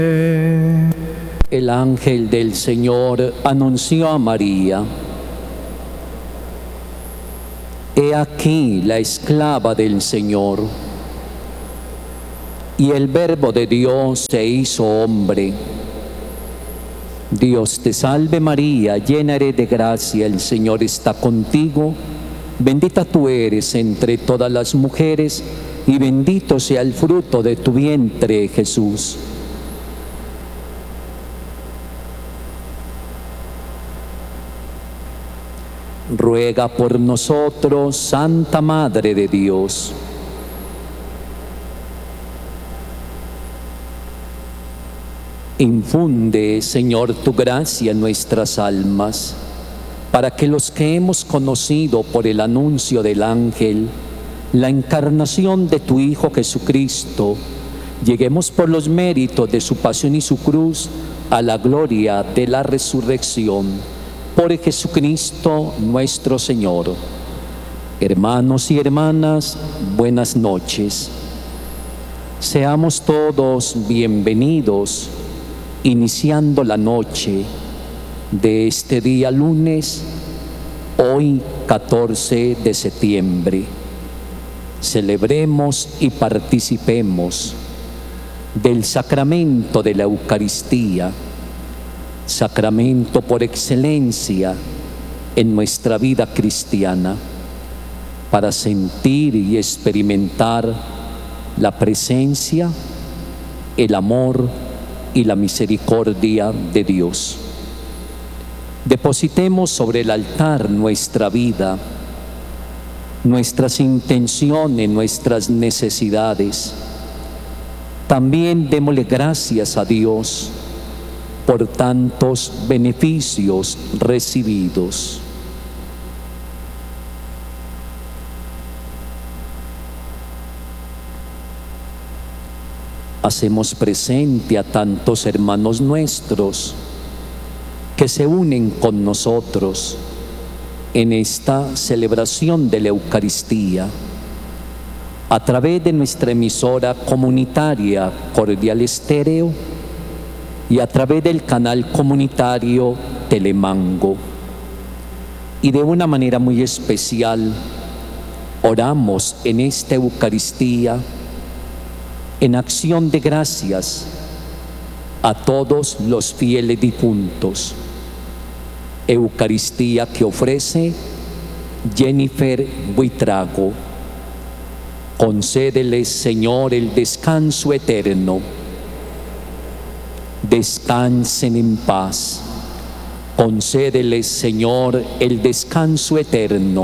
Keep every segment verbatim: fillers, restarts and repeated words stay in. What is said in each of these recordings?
El ángel del Señor anunció a María: He aquí la esclava del Señor. Y el Verbo de Dios se hizo hombre. Dios te salve María, llena eres de gracia, el Señor está contigo. Bendita tú eres entre todas las mujeres, y bendito sea el fruto de tu vientre, Jesús. Ruega por nosotros, Santa Madre de Dios. Infunde, Señor, tu gracia en nuestras almas, para que los que hemos conocido por el anuncio del ángel la encarnación de tu Hijo Jesucristo, lleguemos por los méritos de su pasión y su cruz a la gloria de la resurrección. Por Jesucristo nuestro Señor. Hermanos y hermanas, buenas noches. Seamos todos bienvenidos, iniciando la noche de este día lunes, hoy catorce de septiembre. Celebremos y participemos del sacramento de la Eucaristía, sacramento por excelencia en nuestra vida cristiana, para sentir y experimentar la presencia, el amor y la misericordia de Dios. Depositemos sobre el altar nuestra vida, nuestras intenciones, nuestras necesidades. También démosle gracias a Dios por tantos beneficios recibidos. Hacemos presente a tantos hermanos nuestros que se unen con nosotros en esta celebración de la Eucaristía a través de nuestra emisora comunitaria Cordial Estéreo y a través del canal comunitario Telemango. Y de una manera muy especial oramos en esta Eucaristía en acción de gracias a todos los fieles difuntos. Eucaristía que ofrece Jennifer Buitrago. Concédeles, Señor, el descanso eterno. Descansen en paz. Concédeles, Señor, el descanso eterno.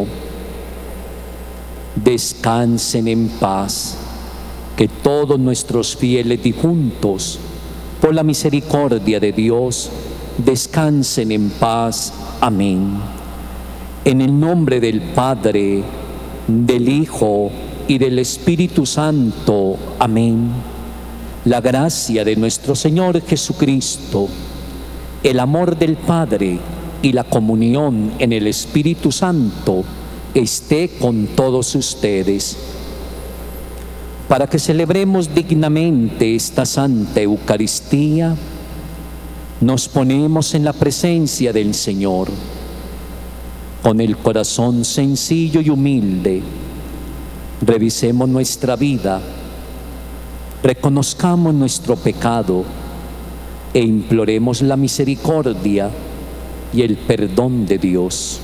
Descansen en paz. Que todos nuestros fieles difuntos, por la misericordia de Dios, descansen en paz. Amén. En el nombre del Padre, del Hijo y del Espíritu Santo. Amén. La gracia de nuestro Señor Jesucristo, el amor del Padre y la comunión en el Espíritu Santo esté con todos ustedes. Para que celebremos dignamente esta Santa Eucaristía, nos ponemos en la presencia del Señor, con el corazón sencillo y humilde. Revisemos nuestra vida, reconozcamos nuestro pecado e imploremos la misericordia y el perdón de Dios.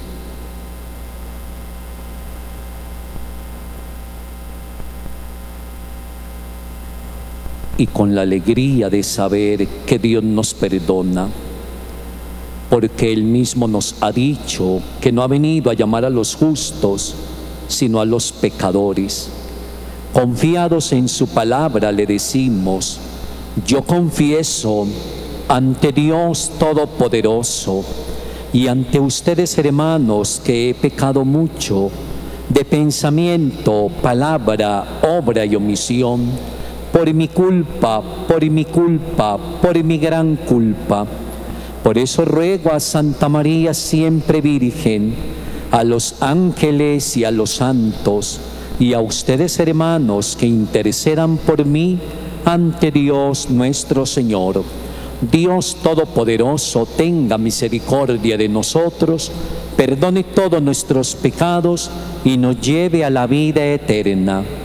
Y con la alegría de saber que Dios nos perdona, porque Él mismo nos ha dicho que no ha venido a llamar a los justos, sino a los pecadores. Confiados en su palabra le decimos: yo confieso ante Dios Todopoderoso y ante ustedes, hermanos, que he pecado mucho de pensamiento, palabra, obra y omisión. Por mi culpa, por mi culpa, por mi gran culpa. Por eso ruego a Santa María siempre Virgen, a los ángeles y a los santos, y a ustedes, hermanos, que intercedan por mí ante Dios nuestro Señor. Dios Todopoderoso, tenga misericordia de nosotros, perdone todos nuestros pecados y nos lleve a la vida eterna.